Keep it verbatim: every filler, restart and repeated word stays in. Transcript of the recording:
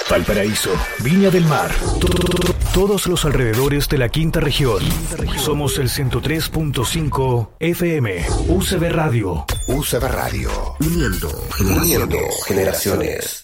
Valparaíso, Viña del Mar, todos los alrededores de la quinta región. Somos el ciento tres punto cinco F M. U C B Radio. U C B Radio. Uniendo, uniendo generaciones.